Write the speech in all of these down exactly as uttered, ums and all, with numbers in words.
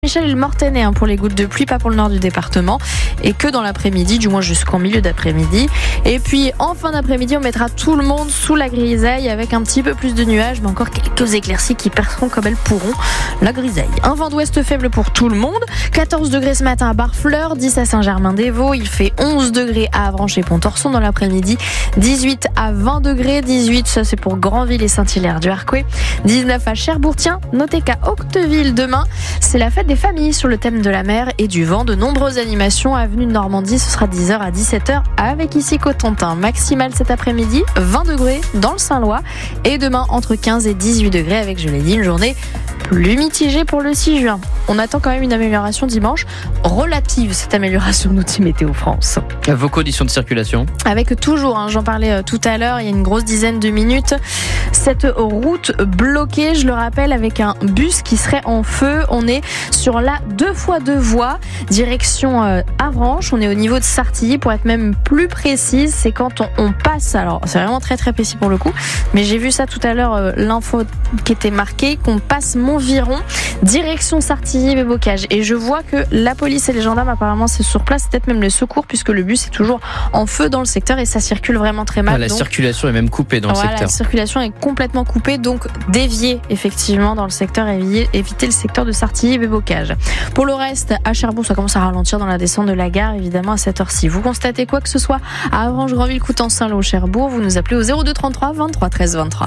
Michel et le Mortainais hein, pour les gouttes de pluie, pas pour le nord du département, et que dans l'après-midi, du moins jusqu'en milieu d'après-midi. Et puis en fin d'après-midi, on mettra tout le monde sous la grisaille avec un petit peu plus de nuages, mais encore quelques éclaircies qui perceront comme elles pourront la grisaille. Un vent d'ouest faible pour tout le monde, quatorze degrés ce matin à Barfleur, dix à Saint-Germain-des-Vaux, il fait onze degrés à Avranches et Pontorson dans l'après-midi, dix-huit à vingt degrés, dix-huit ça c'est pour Granville et Saint-Hilaire-du-Harcouët, dix-neuf à Cherbourg. Tiens, notez qu'à Octeville demain, c'est la fête des familles sur le thème de la mer et du vent. De nombreuses animations, avenue de Normandie, ce sera dix heures à dix-sept heures avec ici Cotentin. Maximal cet après-midi, vingt degrés dans le Saint-Lois et demain entre quinze et dix-huit degrés avec, je l'ai dit, une journée plus mitigée pour le six juin. On attend quand même une amélioration dimanche, relative cette amélioration, nous dit Météo France. Vos conditions de circulation ? Avec toujours, hein, j'en parlais tout à l'heure, il y a une grosse dizaine de minutes, cette route bloquée, je le rappelle, avec un bus qui serait en feu. On est sur la deux fois deux voies, direction euh, Avranches, on est au niveau de Sartilly, pour être même plus précise, c'est quand on, on passe, alors c'est vraiment très très précis pour le coup, mais j'ai vu ça tout à l'heure, euh, l'info qui était marquée, qu'on passe Montviron, direction Sartilly-Bébocage, et je vois que la police et les gendarmes apparemment c'est sur place, c'est peut-être même le secours, puisque le bus est toujours en feu dans le secteur et ça circule vraiment très mal. Ah, la donc, circulation est même coupée dans voilà, le secteur. La circulation est complètement coupée, donc dévier effectivement dans le secteur, éviter, éviter le secteur de Sartilly-Bébocage. Pour le reste, à Cherbourg, ça commence à ralentir dans la descente de la gare, évidemment à cette heure-ci. Vous constatez quoi que ce soit à Avranches, Granville, Coutances, Saint-Lô, Cherbourg, vous nous appelez au zéro deux trente-trois vingt-trois treize vingt-trois.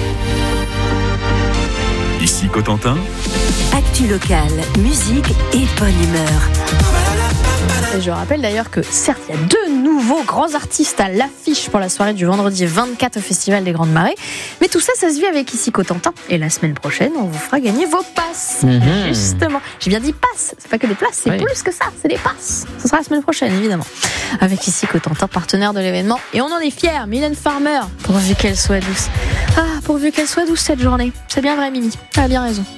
Ici Cotentin. Actu locale, musique et bonne humeur. Et je rappelle d'ailleurs que certes, il y a deux nouveaux grands artistes à l'affiche pour la soirée du vendredi vingt-quatre au Festival des Grandes Marées. Mais tout ça, ça se vit avec Ici Cotentin. Et la semaine prochaine, on vous fera gagner vos passes. Mmh. Justement. J'ai bien dit passes. C'est pas que des places, c'est oui. plus que ça. C'est des passes. Ce sera la semaine prochaine, évidemment. Avec Ici Cotentin, partenaire de l'événement. Et on en est fiers. Mylène Farmer, pourvu qu'elle soit douce. Ah, pourvu qu'elle soit douce cette journée. C'est bien vrai, Mimi. Elle a bien raison.